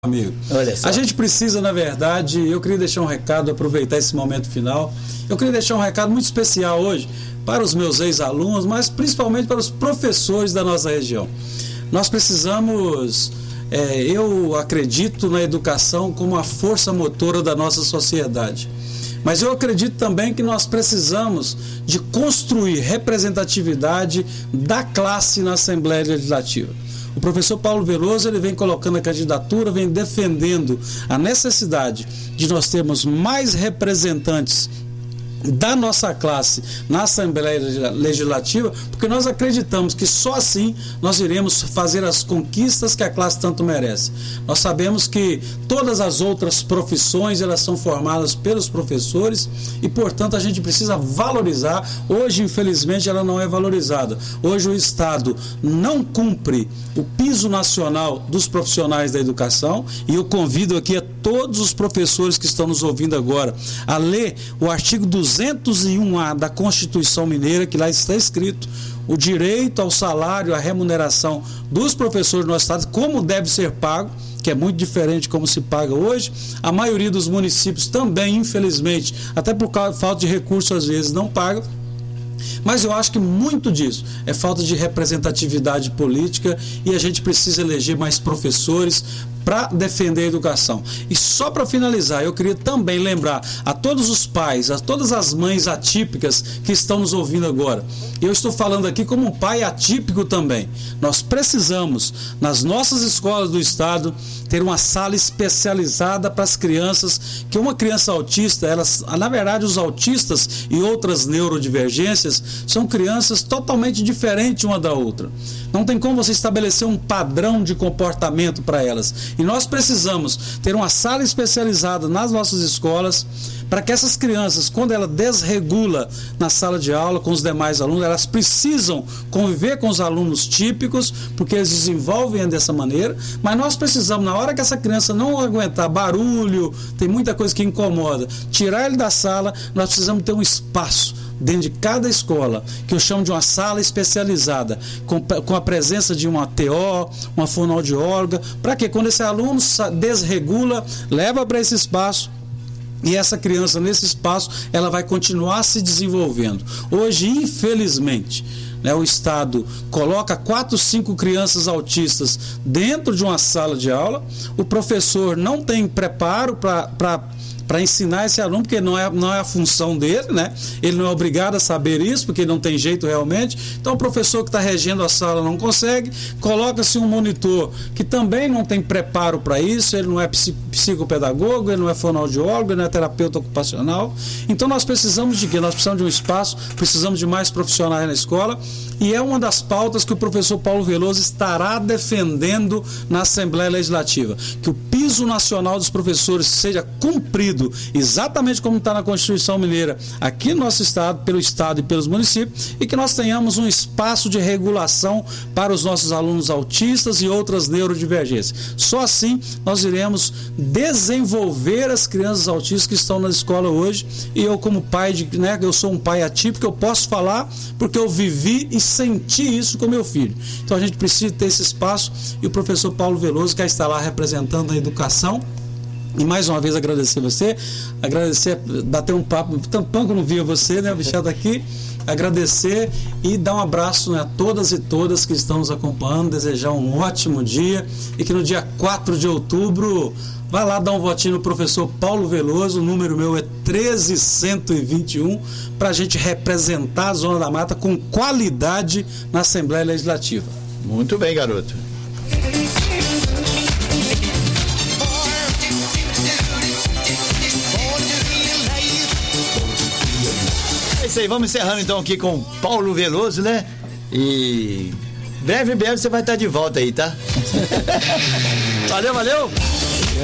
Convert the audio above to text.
amigo. Olha só. A gente precisa, na verdade, eu queria deixar um recado, aproveitar esse momento final. Eu queria deixar um recado muito especial hoje para os meus ex-alunos, mas principalmente para os professores da nossa região. Nós precisamos, eu acredito na educação como a força motora da nossa sociedade. Mas eu acredito também que nós precisamos de construir representatividade da classe na Assembleia Legislativa. O professor Paulo Veloso, ele vem colocando a candidatura, vem defendendo a necessidade de nós termos mais representantes da nossa classe na Assembleia Legislativa, porque nós acreditamos que só assim nós iremos fazer as conquistas que a classe tanto merece. Nós sabemos que todas as outras profissões, elas são formadas pelos professores e, portanto, a gente precisa valorizar. Hoje, infelizmente, ela não é valorizada. Hoje o Estado não cumpre o piso nacional dos profissionais da educação, e eu convido aqui a todos os professores que estão nos ouvindo agora a ler o artigo 201A da Constituição Mineira, que lá está escrito o direito ao salário, à remuneração dos professores do nosso Estado, como deve ser pago, que é muito diferente de como se paga hoje. A maioria dos municípios também, infelizmente, até por falta de recursos, às vezes não paga. Mas eu acho que muito disso é falta de representatividade política, e a gente precisa eleger mais professores para defender a educação. E só para finalizar, eu queria também lembrar a todos os pais, a todas as mães atípicas que estão nos ouvindo agora. Eu estou falando aqui como um pai atípico também. Nós precisamos, nas nossas escolas do Estado, ter uma sala especializada para as crianças, que uma criança autista, na verdade, os autistas e outras neurodivergências são crianças totalmente diferentes uma da outra. Não tem como você estabelecer um padrão de comportamento para elas. E nós precisamos ter uma sala especializada nas nossas escolas para que essas crianças, quando ela desregula na sala de aula com os demais alunos, elas precisam conviver com os alunos típicos, porque eles desenvolvem dessa maneira. Mas nós precisamos, na hora que essa criança não aguentar barulho, tem muita coisa que incomoda, tirar ele da sala. Nós precisamos ter um espaço dentro de cada escola, que eu chamo de uma sala especializada, com a presença de uma TO, uma fonoaudióloga, para que quando esse aluno desregula, leva para esse espaço, e essa criança nesse espaço, ela vai continuar se desenvolvendo. Hoje, infelizmente, o Estado coloca 4, 5 crianças autistas dentro de uma sala de aula, o professor não tem preparo para ensinar esse aluno, porque não é a função dele, né? Ele não é obrigado a saber isso, porque ele não tem jeito realmente. Então o professor que está regendo a sala não consegue, coloca-se um monitor que também não tem preparo para isso, ele não é psicopedagogo, ele não é fonoaudiólogo, ele não é terapeuta ocupacional. Então nós precisamos de quê? Nós precisamos de um espaço, precisamos de mais profissionais na escola, e é uma das pautas que o professor Paulo Veloso estará defendendo na Assembleia Legislativa, que o piso nacional dos professores seja cumprido exatamente como está na Constituição Mineira aqui no nosso estado, pelo estado e pelos municípios, e que nós tenhamos um espaço de regulação para os nossos alunos autistas e outras neurodivergências. Só assim nós iremos desenvolver as crianças autistas que estão na escola hoje. E eu, como pai, eu sou um pai atípico, eu posso falar porque eu vivi e senti isso com meu filho. Então a gente precisa ter esse espaço, e o professor Paulo Veloso quer estar lá representando a educação. E mais uma vez agradecer você, bater um papo, tampão que eu não via você, né, o bichado aqui, agradecer e dar um abraço, né, a todas e todas que estão nos acompanhando, desejar um ótimo dia, e que no dia 4 de outubro, vai lá dar um votinho no professor Paulo Veloso, o número meu é 13121, para a gente representar a Zona da Mata com qualidade na Assembleia Legislativa. Muito bem, garoto. É isso aí, vamos encerrando então aqui com Paulo Veloso, né? E breve você vai estar de volta aí, tá? Valeu!